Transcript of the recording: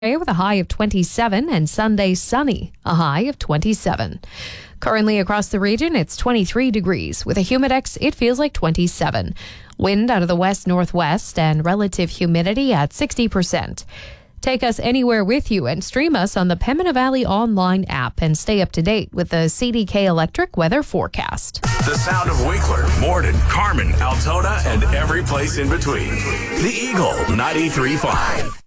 with a high of 27, and Sunday sunny, a high of 27. Currently across the region, it's 23 degrees. With a humidex, it feels like 27. Wind out of the west-northwest and relative humidity at 60%. Take us anywhere with you and stream us on the Pembina Valley online app and stay up to date with the CDK Electric weather forecast. The sound of Winkler, Morden, Carmen, Altona, and every place in between. The Eagle 93.5.